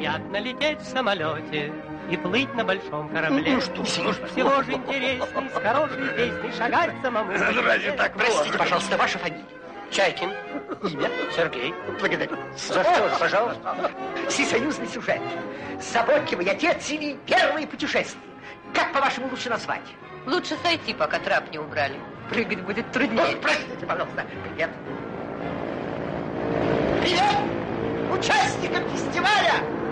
приятно лететь в самолете и плыть на большом корабле. Ну что, Всего же интересней с хорошей песней шагать самому. Разве так? Простите, пожалуйста, ваша фамилия? Чайкин. Имя? Сергей. Благодарю. За что же, пожалуйста? Всесоюзный сюжет. Заботливый отец или первые путешествия. Как, по-вашему, лучше назвать? Лучше сойти, пока трап не убрали. Прыгать будет труднее. Простите, пожалуйста. Привет. Привет участникам фестиваля